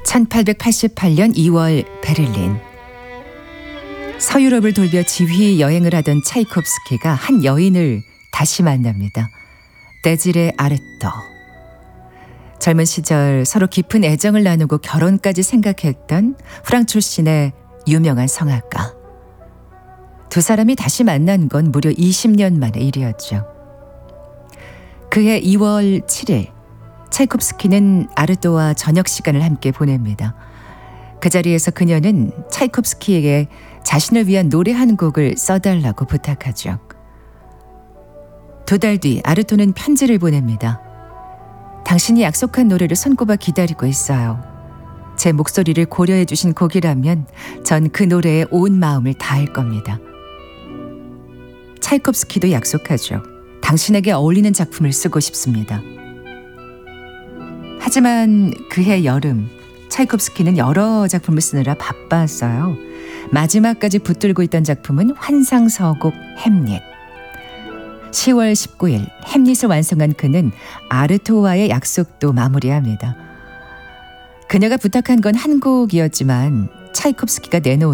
1888년 2월 베를린. 서유럽을 돌며 지휘 여행을 하던 차이콥스키가 한 여인을 다시 만납니다. 데지레 아르토. 젊은 시절 서로 깊은 애정을 나누고 결혼까지 생각했던 프랑스 출신의 유명한 성악가. 두 사람이 다시 만난 건 무려 20년 만의 일이었죠. 그해 2월 7일 차이콥스키는 아르토와 저녁 시간을 함께 보냅니다. 그 자리에서 그녀는 차이콥스키에게 자신을 위한 노래 한 곡을 써달라고 부탁하죠. 2달 뒤 아르토는 편지를 보냅니다. 당신이 약속한 노래를 손꼽아 기다리고 있어요. 제 목소리를 고려해 주신 곡이라면 전 그 노래에 온 마음을 다할 겁니다. 차이콥스키도 약속하죠. 당신에게 어울리는 작품을 쓰고 싶습니다. 하지만 그해 여름 차이콥스키는 여러 작품을 쓰느라 바빴어요. 마지막까지 붙들고 있던 작품은 환상서곡 햄릿. 10월 19일 햄릿을 완성한 그는 아르토와의 약속도 마무리합니다. 그녀가 부탁한 건 한 곡이었지만 차이콥스키가 내놓은